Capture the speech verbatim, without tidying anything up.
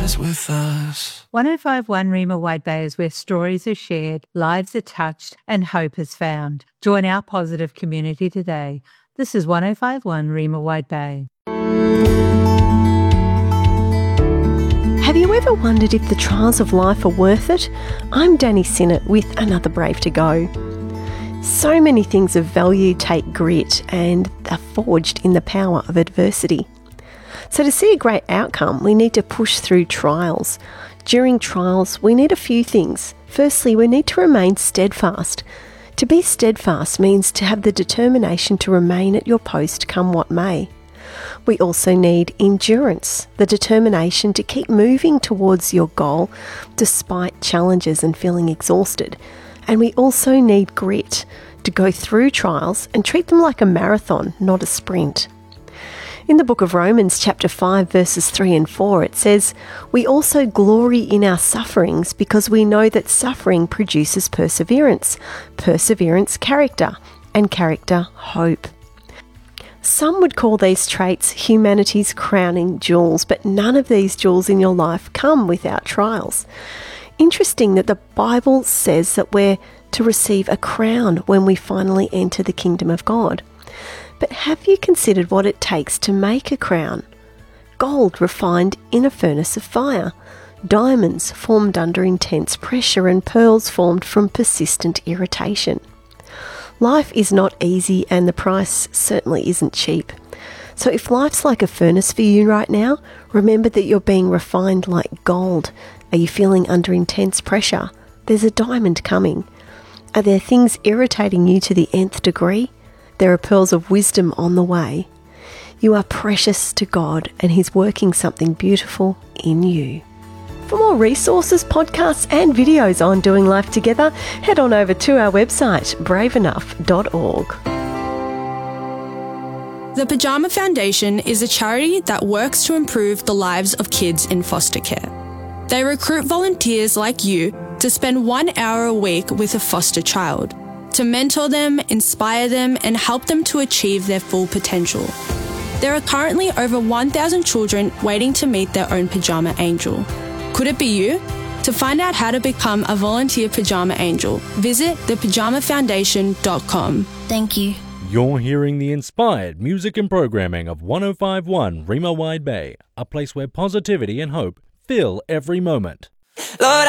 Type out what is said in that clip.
rise with us. one oh five point one Rima Wide Bay is where stories are shared, lives are touched, and hope is found. Join our positive community today. This is one oh five point one Rima Wide Bay. Have you ever wondered if the trials of life are worth it? I'm Danny Sinnott with another Brave to Go. So many things of value take grit and are forged in the power of adversity. So to see a great outcome, we need to push through trials. During trials, we need a few things. Firstly, we need to remain steadfast. To be steadfast means to have the determination to remain at your post come what may. We also need endurance, the determination to keep moving towards your goal despite challenges and feeling exhausted. And we also need grit to go through trials and treat them like a marathon, not a sprint. In the book of Romans chapter five verses three and four it says, "We also glory in our sufferings because we know that suffering produces perseverance, perseverance character, and character hope." Some would call these traits humanity's crowning jewels, but none of these jewels in your life come without trials. Interesting that the Bible says that we're to receive a crown when we finally enter the kingdom of God. But have you considered what it takes to make a crown? Gold refined in a furnace of fire, diamonds formed under intense pressure, and pearls formed from persistent irritation. Life is not easy and the price certainly isn't cheap. So if life's like a furnace for you right now, remember that you're being refined like gold. Are you feeling under intense pressure? There's a diamond coming. Are there things irritating you to the nth degree? There are pearls of wisdom on the way. You are precious to God and He's working something beautiful in you. For more resources, podcasts and videos on doing life together, head on over to our website, brave enough dot org. The Pyjama Foundation is a charity that works to improve the lives of kids in foster care. They recruit volunteers like you to spend one hour a week with a foster child, to mentor them, inspire them, and help them to achieve their full potential. There are currently over one thousand children waiting to meet their own Pyjama Angel. Could it be you? To find out how to become a volunteer Pyjama Angel, visit the pyjama foundation dot com. Thank you. You're hearing the inspired music and programming of one oh five point one Rima Wide Bay, a place where positivity and hope fill every moment. Lord,